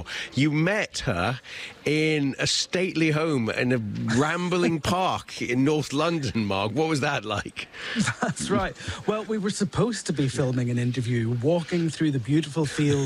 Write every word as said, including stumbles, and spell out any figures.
now. You met her in a stately home in a rambling park in North London, Mark. What was that like? That's right. Well, we were supposed to be filming an interview, walking through the beautiful fields